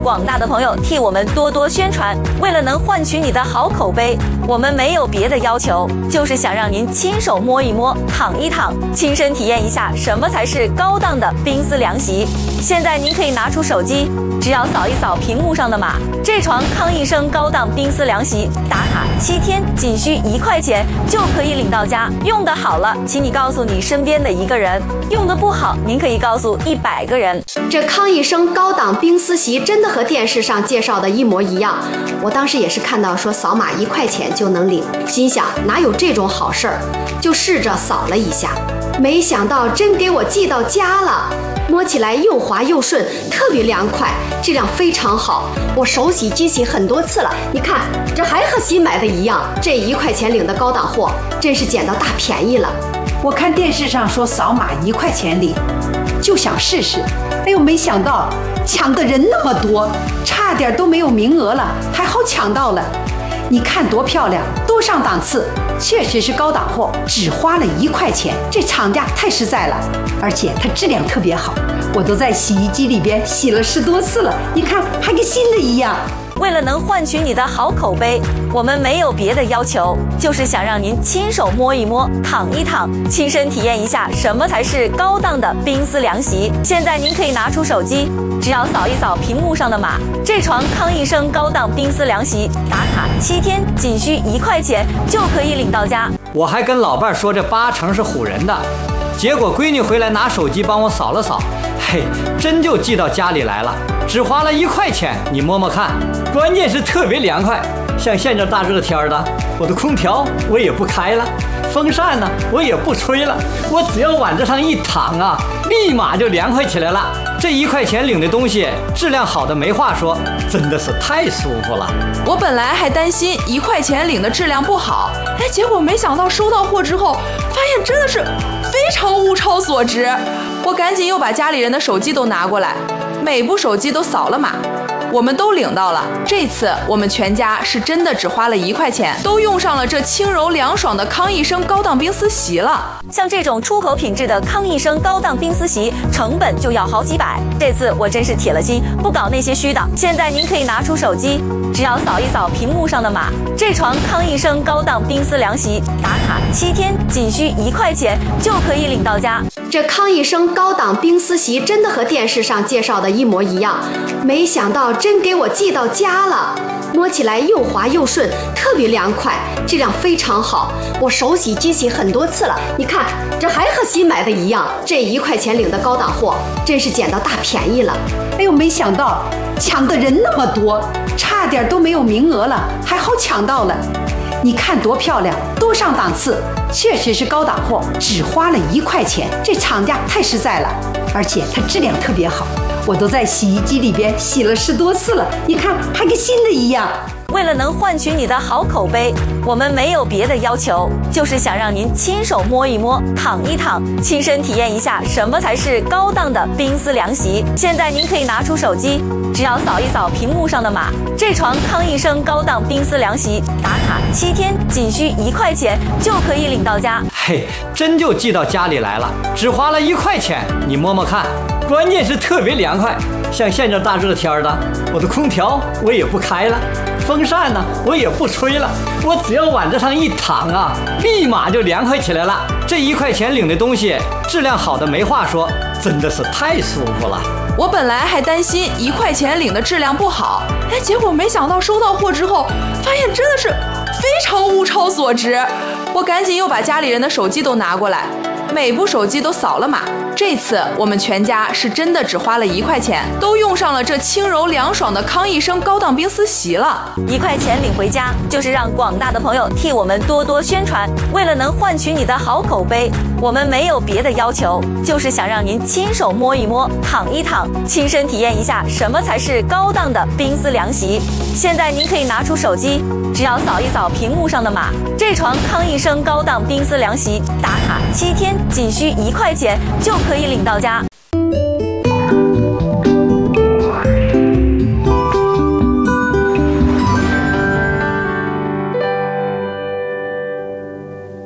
广大的朋友替我们多多宣传。为了能换取你的好口碑，我们没有别的要求，就是想让您亲手摸一摸、躺一躺，亲身体验一下什么才是高档的冰丝凉席。现在您可以拿出手机，只要扫一扫屏幕上的码，这床康一生高档冰丝凉席打卡7天，仅需1块钱就可以领到家。用得好了，请你告诉你身边的一个人；用得不好，您可以告诉100个人。 这康一生高档冰丝席真的和电视上介绍的一模一样。我当时也是看到说扫码1块钱就能领，心想哪有这种好事儿，就试着扫了一下，没想到真给我寄到家了。摸起来又滑又顺，特别凉快，质量非常好。我手洗机洗很多次了，你看这还和新买的一样。这1块钱领的高档货，真是捡到大便宜了。 我看电视上说扫码1块钱领，就想试试。哎呦，没想到抢的人那么多，差点都没有名额了，还好抢到了。你看多漂亮，多上档次，确实是高档货，只花了1块钱，这厂家太实在了，而且它质量特别好，我都在洗衣机里边洗了10多次了，你看还跟新的一样。 为了能换取你的好口碑，我们没有别的要求，就是想让您亲手摸一摸、躺一躺，亲身体验一下什么才是高档的冰丝凉席。现在您可以拿出手机，只要扫一扫屏幕上的码，这床康一生高档冰丝凉席打卡7天，仅需1块钱就可以领到家。 我还跟老伴说这8成是唬人的，结果闺女回来拿手机帮我扫了扫，嘿，真就寄到家里来了，只花了1块钱，你摸摸看，关键是特别凉快。像现在大热天的，我的空调我也不开了，风扇呢我也不吹了，我只要往这上一躺啊，立马就凉快起来了。这1块钱领的东西质量好的没话说，真的是太舒服了。 我本来还担心1块钱领的质量不好，结果没想到收到货之后，发现真的是非常物超所值。我赶紧又把家里人的手机都拿过来，每部手机都扫了码，我们都领到了。这次我们全家是真的只花了1块钱，都用上了这轻柔凉爽的康一生高档冰丝席了。 像这种出口品质的康一生高档冰丝席，成本就要好几百。这次我真是铁了心，不搞那些虚的。现在您可以拿出手机，只要扫一扫屏幕上的码，这床康一生高档冰丝凉席打卡7天，仅需1块钱就可以领到家。 这康一生高档冰丝席真的和电视上介绍的一模一样，没想到真给我寄到家了。摸起来又滑又顺，特别凉快，质量非常好。我手洗机洗很多次了，你看这还和新买的一样。这1块钱领的高档货，真是捡到大便宜了。 哎呦，没想到抢的人那么多，差点都没有名额了，还好抢到了。你看多漂亮，多上档次，确实是高档货，只花了1块钱，这厂家太实在了，而且它质量特别好，我都在洗衣机里边洗了10多次了，你看还跟新的一样。 为了能换取你的好口碑，我们没有别的要求，就是想让您亲手摸一摸、躺一躺，亲身体验一下什么才是高档的冰丝凉席。现在您可以拿出手机，只要扫一扫屏幕上的码，这床康一生高档冰丝凉席打卡7天，仅需1块钱就可以领到家。 嘿，真就寄到家里来了，只花了1块钱，你摸摸看，关键是特别凉快。像现在大热天的，我的空调我也不开了，风扇呢我也不吹了，我只要往这上一躺啊，立马就凉快起来了。这1块钱领的东西质量好的没话说，真的是太舒服了。 我本来还担心1块钱领的质量不好，结果没想到收到货之后，发现真的是非常物超所值。我赶紧又把家里人的手机都拿过来，每部手机都扫了码。这次我们全家是真的只花了1块钱，都用上了这轻柔凉爽的康一生高档冰丝席了。 1块钱领回家，就是让广大的朋友替我们多多宣传。为了能换取你的好口碑，我们没有别的要求，就是想让您亲手摸一摸、躺一躺，亲身体验一下什么才是高档的冰丝凉席。现在您可以拿出手机，只要扫一扫屏幕上的码，这床康一生高档冰丝凉席打卡7天，仅需1块钱就可以领到家。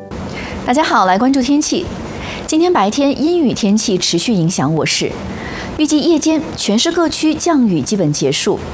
大家好，来关注天气。今天白天阴雨天气持续影响我市， 预计夜间全市各区降雨基本结束。